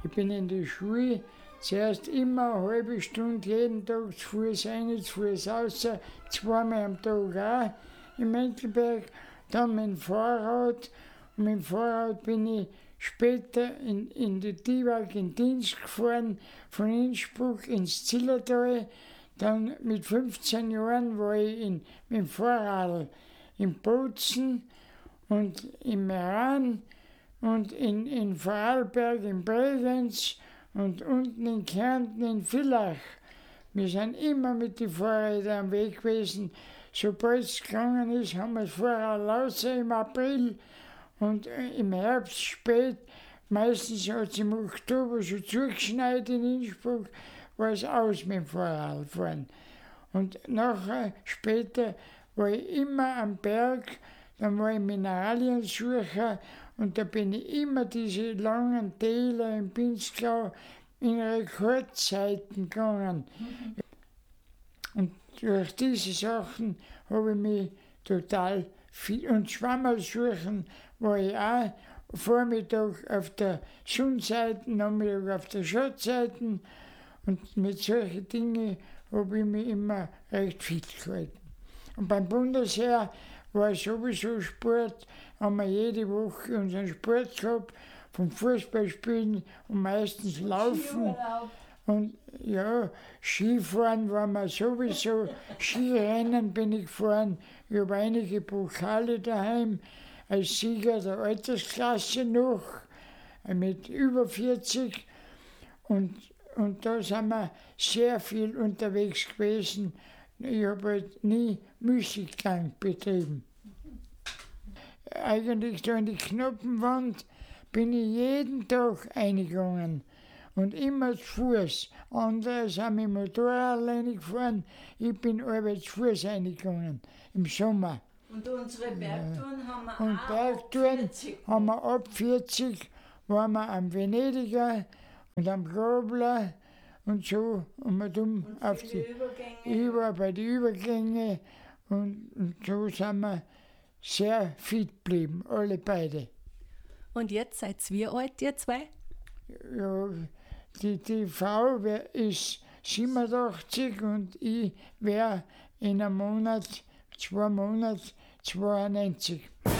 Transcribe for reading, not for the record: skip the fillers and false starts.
Ich bin in der Schule zuerst immer eine halbe Stunde jeden Tag zu Fuß rein, zu Fuß raus, zweimal am Tag auch im Menkelberg, dann mit dem Fahrrad. Und mit dem Fahrrad bin ich später in die Tiwag in Dienst gefahren, von Innsbruck ins Zillertal. Dann mit 15 Jahren war ich mit dem Fahrrad in Bozen und im Meran und in Vorarlberg in Bregenz und unten in Kärnten in Villach. Wir sind immer mit den Fahrrädern am Weg gewesen. Sobald es gegangen ist, haben wir das Fahrrad raus im April und im Herbst spät, meistens hat es im Oktober schon zugeschneit in Innsbruck, war es aus mit dem Fahrrad fahren. Und nachher, später, war ich immer am Berg, dann war ich Mineraliensucher und da bin ich immer diese langen Täler im Pinzgau in Rekordzeiten gegangen. Und durch diese Sachen habe ich mich total viel. Und Schwammersuchen war ich auch Vormittag auf der Sonnenseite, Nachmittag auf der Schattseite. Und mit solchen Dingen habe ich mich immer recht fit gehalten. Und beim Bundesheer war sowieso Sport, haben wir jede Woche unseren Sport gehabt, vom Fußballspielen und meistens Laufen. Und ja, Skifahren waren wir sowieso, Skirennen bin ich gefahren. Ich habe einige Pokale daheim als Sieger der Altersklasse noch, mit über 40. Und da sind wir sehr viel unterwegs gewesen. Ich habe halt nie Musikgang betrieben. Eigentlich da in die Knoppenwand bin ich jeden Tag eingegangen und immer zu Fuß. Andere sind mit dem Motorrad alleine gefahren, ich bin aber zu Fuß eingegangen im Sommer. Und unsere Bergtouren haben wir und auch Bergtouren ab 40. haben wir ab 40, waren wir am Venediger und am Grobler und so. Und wir tun auf die Übergänge. bei den Übergängen und so sind wir sehr fit geblieben, alle beide. Und jetzt seid ihr wie alt, ihr zwei? Ja, die Frau ist 87 und ich wäre in einem Monat, 2 Monate 92.